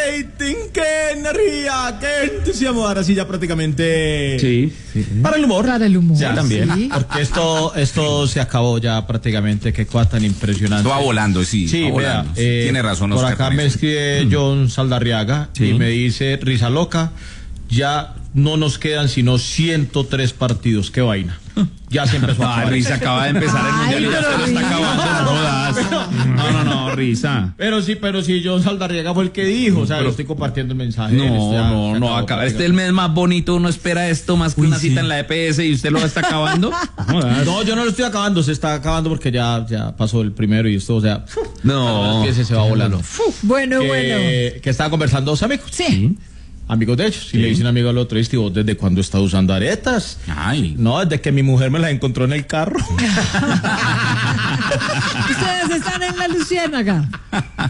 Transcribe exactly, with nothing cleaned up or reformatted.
rating, qué energía, qué entusiasmo. Ahora sí ya prácticamente... Sí, sí. Para el humor. Para el humor. Ya, también. Sí. Porque esto, esto se acabó ya prácticamente. Qué cosa tan impresionante. Va volando, sí. Sí, va vea, volando. eh, Tiene razón, por Oscar. acá con me eso. escribe John Saldarriaga Sí. y me dice, risa loca, ya no nos quedan sino ciento tres partidos. Qué vaina. Ya se empezó a Ah, acabar. Risa, acaba de empezar el Ay, mundial y ya pero se lo está Risa. acabando, no jodas. No, no, no, Risa. Pero sí, pero sí, John Saldarriaga fue el que dijo. O sea, Pero- yo estoy compartiendo el mensaje. No, Esto ya no, se no, acabó acaba. Este es el prácticamente. mes más bonito, uno espera esto más que una cita en la E P S y usted lo está acabando. No jodas. No, yo no lo estoy acabando, se está acabando porque ya, ya pasó el primero y esto, o sea, No. que se va volando. Bueno, que, bueno. que estaba conversando dos amigos. Sí. Amigos de ellos. Y le dice un amigo al otro, ¿y vos desde cuándo estás usando aretas? Ay. No, desde que mi mujer me las encontró en el carro. Ustedes están en la Luciérnaga.